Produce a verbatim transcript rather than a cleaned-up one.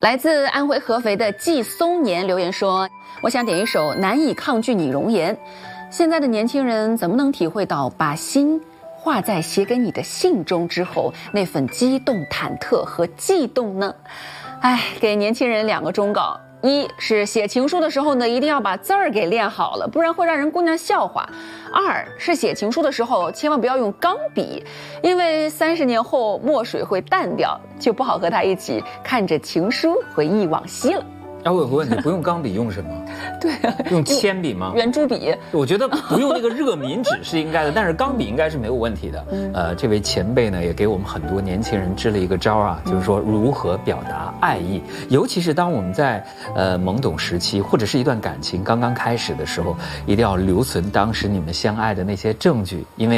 来自安徽合肥的季松年留言说：“我想点一首《难以抗拒你容颜》。现在的年轻人怎么能体会到把心画在写给你的信中之后那份激动、忐忑和悸动呢？哎，给年轻人两个忠告。”一是写情书的时候呢，一定要把字儿给练好了，不然会让人姑娘笑话。二是写情书的时候，千万不要用钢笔，因为三十年后墨水会淡掉，就不好和他一起看着情书回忆往昔了。 哎，我有个问题，不用钢笔用什么？ 对啊， 用铅笔吗？ 圆珠笔。 我觉得不用那个热敏纸是应该的，但是钢笔应该是没有问题的。嗯、呃，这位前辈呢也给我们很多年轻人支了一个招啊，就是说如何表达爱意，尤其是当我们在呃懵懂时期或者是一段感情刚刚开始的时候，一定要留存当时你们相爱的那些证据，因为。